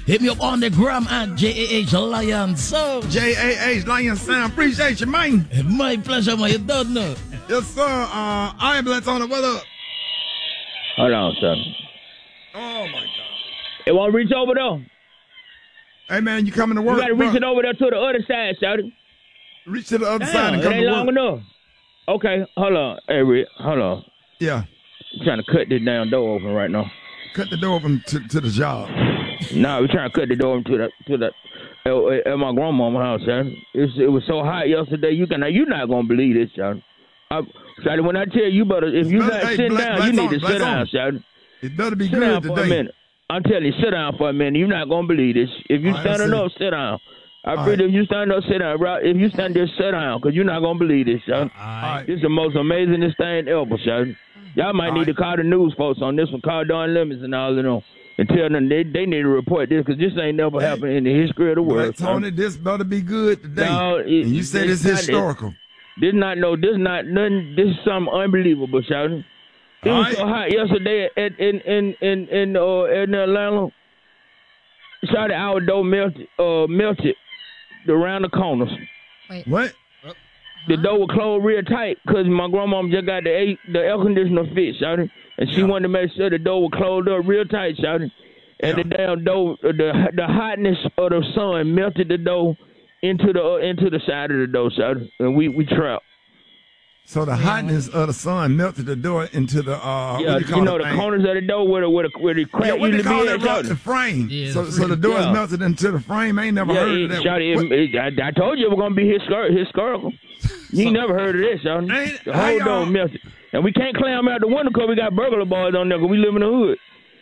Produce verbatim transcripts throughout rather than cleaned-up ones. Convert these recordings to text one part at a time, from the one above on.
Hit me up on the gram at J A H Lion Sound. J A H Lion Sound. Appreciate you, man. My pleasure, man. You don't know. Yes, sir. Uh, ambulance on the weather. Hold on, son. Oh, my God. It won't reach over there. Hey, man, you coming to work? You got to reach bro. it over there to the other side, shawty. Reach to the other Damn, side and it come ain't to long work. enough. Okay, hold on. Hey, Rick, hold on. Yeah. I'm trying to cut this damn door open right now. Cut the door open to, to the job. No, we're trying to cut the door to the to the at, at my grandmama's house, son. It's, it was so hot yesterday. You can you're not gonna believe this, son. I, Shawty, when I tell you, better if you not hey, sitting black, down, black you need on, to sit down, on. Shawty. It better be sit good down today. for a minute. I'm telling you, sit down for a minute. You're not gonna believe this. If you All right, standing let's up, sit down. I All feel right. if you stand up, sit down. Right? If you stand there, sit down, because you're not gonna believe this, son. All right. This is the most amazingest thing ever, son. Y'all might All need right. to call the news folks on this one, call Don Lemons and all of them, and tell them they, they need to report this, because this ain't never Hey, happened in the history of the world. Black Tony, son. this better be good today. No, it- and you said it's, it's not- historical. This not no, this not nothing. This is something unbelievable, shouting. It All was right. so hot yesterday at in in in in uh in Atlanta. Shouted our door melted uh melted around the corners. What? The door was closed real tight because my grandmama just got the air, the air conditioner fixed, shouting, and she Yeah. wanted to make sure the door was closed up real tight, shouting. And Yeah. the damn door, the the hotness of the sun melted the door into the uh, into the side of the door, shouting, and we we trapped. So the hotness of the sun melted the door into the uh Yeah, what do you, call know the the thing? corners of the door where the where the, where the crack Yeah, what they usually call be that at, rock, shouty. the frame. Yeah, so the so the door is Yeah. melted into the frame. I ain't never Yeah, heard it, of that. shouty, What- it, it, I, I told you it was gonna be histor- historical. You ain't never heard of this, shouty. Ain't- The how whole y'all- door melted, and we can't climb out the window because we got burglar boys on there because we live in the hood.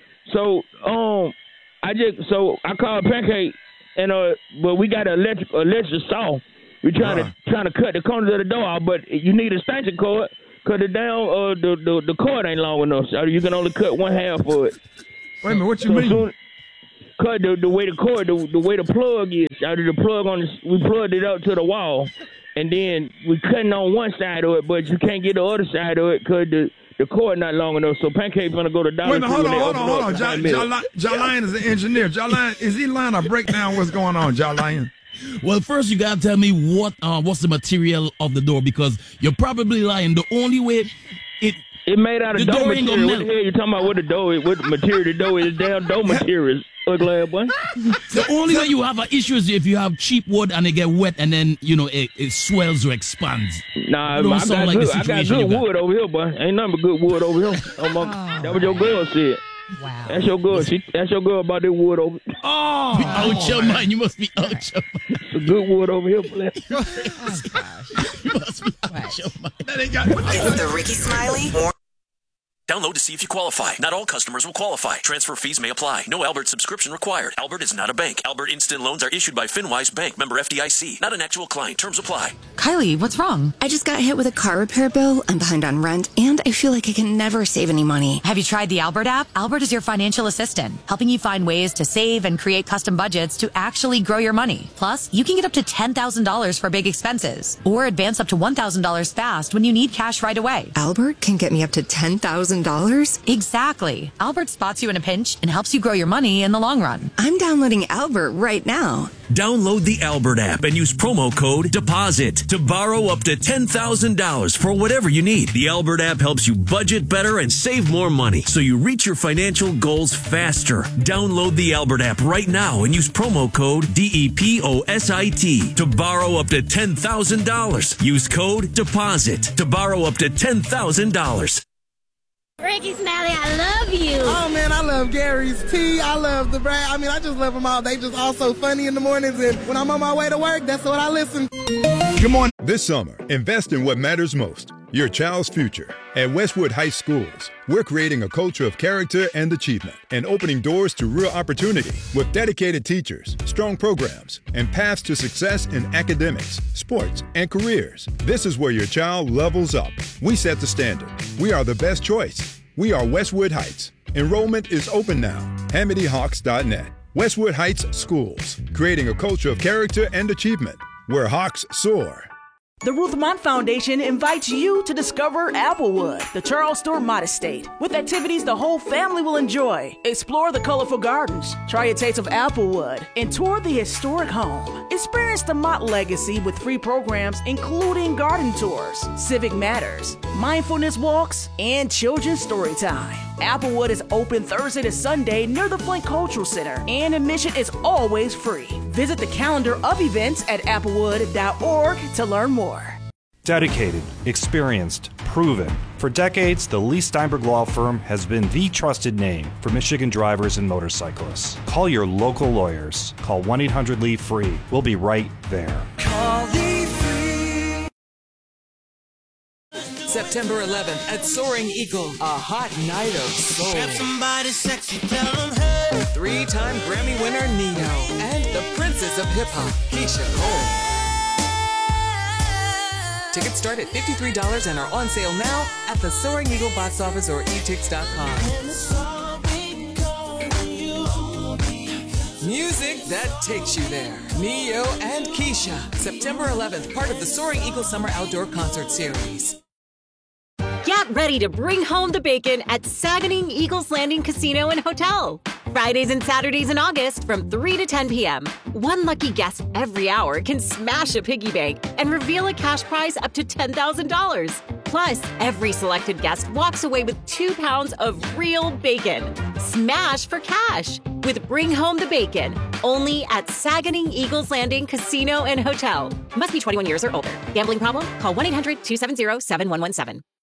So um, I just so I called Pancake, and uh, but we got an electric electric saw. We trying Right. to trying to cut the corners of the door out, but you need a extension cord. Cause the down uh the, the the cord ain't long enough, so you can only cut one half of it. Wait a minute, what you So mean? soon, cut the, the way the cord, the, the way the plug is. Out of the plug on, the, we plugged it up to the wall, and then we cutting on one side of it, but you can't get the other side of it cause the the cord not long enough. So Pancake's gonna go to Dollar Wait a minute, hold Tree on, when hold they on, open hold on. up Ja- the middle. Ja- Ja Lion is an engineer. Ja Lion, is he lying or break down what's going on, Ja Lion? Well, first you gotta tell me what uh, what's the material of the door, because you're probably lying. The only way it It made out of The dough door ain't material. gonna What the melt. hell you talking about? What the dough is? What the material the dough is? Damn dough materials. Ugly ass boy. the only way you have an issue is if you have cheap wood and it get wet and then you know it, it swells or expands. Nah, You don't I sound got like the good. I got situation good you got. wood over here, boy. Ain't nothing but good wood over here. Oh, my, that what your girl said. Wow. That's your girl. She, that's your girl about that wood over. Oh, Be out your mind. You must be out your mind. The good wood over here, boy. Oh, gosh. You must be out your mind. that ain't got. It's the Ricky Smiley Morning. Download to see if you qualify. Not all customers will qualify. Transfer fees may apply. No Albert subscription required. Albert is not a bank. Albert Instant Loans are issued by FinWise Bank, member F D I C. Not an actual client. Terms apply. Kylie, what's wrong? I just got hit with a car repair bill. I'm behind on rent, and I feel like I can never save any money. Have you tried the Albert app? Albert is your financial assistant, helping you find ways to save and create custom budgets to actually grow your money. Plus, you can get up to ten thousand dollars for big expenses, or advance up to one thousand dollars fast when you need cash right away. Albert can get me up to ten thousand dollars? Exactly. Albert spots you in a pinch and helps you grow your money in the long run. I'm downloading Albert right now. Download the Albert app and use promo code DEPOSIT to borrow up to ten thousand dollars for whatever you need. The Albert app helps you budget better and save more money so you reach your financial goals faster. Download the Albert app right now and use promo code D E P O S I T to borrow up to ten thousand dollars. Use code DEPOSIT to borrow up to ten thousand dollars. Ricky Smiley, I love you. Oh, man, I love Gary's Tea. I love the brand. I mean, I just love them all. They just all so funny in the mornings. And when I'm on my way to work, that's what I listen. Good morning. This summer, invest in what matters most, your child's future. At Westwood Heights Schools, we're creating a culture of character and achievement and opening doors to real opportunity with dedicated teachers, strong programs, and paths to success in academics, sports, and careers. This is where your child levels up. We set the standard. We are the best choice. We are Westwood Heights. Enrollment is open now. Hamity Hawks dot net. Westwood Heights Schools, creating a culture of character and achievement where Hawks soar. The Ruth Mont Foundation invites you to discover Applewood, the Charles Stewart Mott Estate, with activities the whole family will enjoy. Explore the colorful gardens, try a taste of Applewood, and tour the historic home. Experience the Mott legacy with free programs including garden tours, civic matters, mindfulness walks, and children's story time. Applewood is open Thursday to Sunday near the Flint Cultural Center, and admission is always free. Visit the calendar of events at applewood dot org to learn more. Dedicated, experienced, proven. For decades, the Lee Steinberg Law Firm has been the trusted name for Michigan drivers and motorcyclists. Call your local lawyers. Call one eight hundred Lee free. We'll be right there. Call Lee Free. September eleventh at Soaring Eagle, a hot night of soul. Grab somebody sexy, tell them hey. Three-time Grammy winner Neo and the Princess of Hip Hop, Keisha Cole. Tickets start at fifty-three dollars and are on sale now at the Soaring Eagle box office or e tix dot com. Music that takes you there. Neo and Keisha, September eleventh, part of the Soaring Eagle Summer Outdoor Concert Series. Get ready to bring home the bacon at Saganing Eagles Landing Casino and Hotel. Fridays and Saturdays in August from three to ten p.m. One lucky guest every hour can smash a piggy bank and reveal a cash prize up to ten thousand dollars. Plus, every selected guest walks away with two pounds of real bacon. Smash for cash with Bring Home the Bacon, only at Saganing Eagles Landing Casino and Hotel. Must be twenty-one years or older. Gambling problem? Call one eight hundred two seven zero seven one one seven.